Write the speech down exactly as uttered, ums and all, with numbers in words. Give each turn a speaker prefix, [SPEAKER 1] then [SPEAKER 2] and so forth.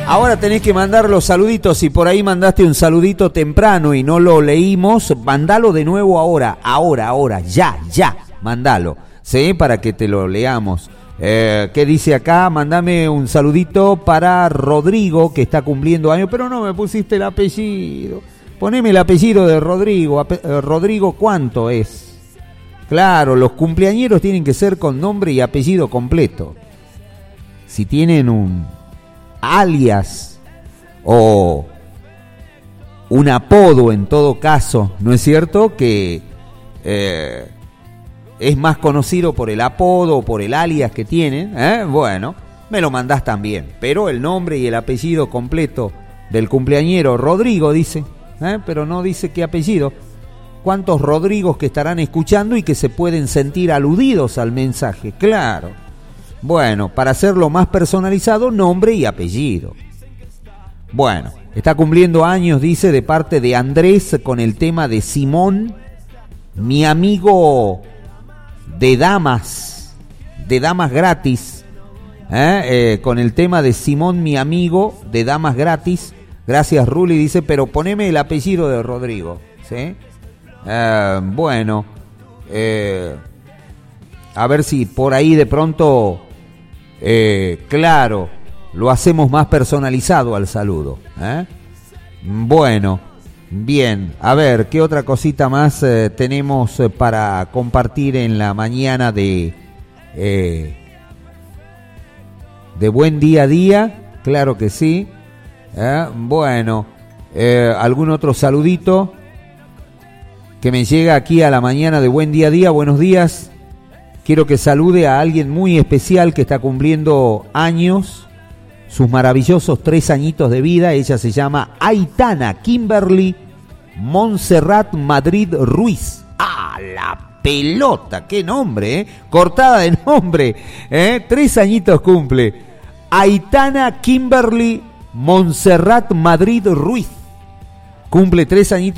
[SPEAKER 1] Ahora tenés que mandar los saluditos. Si por ahí mandaste un saludito temprano y no lo leímos, mandalo de nuevo ahora, ahora, ahora, ya, ya, mandalo, ¿sí? Para que te lo leamos. Eh, ¿Qué dice acá? Mandame un saludito para Rodrigo, que está cumpliendo años, pero no me pusiste el apellido. Poneme el apellido de Rodrigo. Ape- eh, Rodrigo, ¿cuánto es? Claro, los cumpleañeros tienen que ser con nombre y apellido completo. Si tienen un alias o un apodo, en todo caso, ¿no es cierto? Que eh, es más conocido por el apodo o por el alias que tienen, ¿eh? Bueno, me lo mandás también, pero el nombre y el apellido completo del cumpleañero Rodrigo dice, ¿eh? Pero no dice qué apellido. ¿Cuántos Rodrigos que estarán escuchando y que se pueden sentir aludidos al mensaje? Claro. Bueno, para hacerlo más personalizado, nombre y apellido. Bueno, está cumpliendo años, dice, de parte de Andrés, con el tema de Simón, mi amigo de damas, de damas gratis, ¿eh? Eh, con el tema de Simón, mi amigo de damas gratis. Gracias, Ruli, dice, pero poneme el apellido de Rodrigo, ¿sí? Eh, bueno, eh, a ver si por ahí de pronto... Eh, claro, lo hacemos más personalizado al saludo, ¿eh? Bueno, bien, a ver, ¿qué otra cosita más eh, tenemos eh, para compartir en la mañana de eh, de buen día a día? Claro que sí, ¿eh? Bueno, eh, ¿algún otro saludito que me llega aquí a la mañana de buen día a día? Buenos días. Quiero que salude a alguien muy especial que está cumpliendo años, sus maravillosos tres añitos de vida. Ella se llama Aitana Kimberly Montserrat Madrid Ruiz. ¡Ah, la pelota! ¡Qué nombre, eh! Cortada de nombre, ¿eh? Tres añitos cumple. Aitana Kimberly Montserrat Madrid Ruiz. Cumple tres añitos.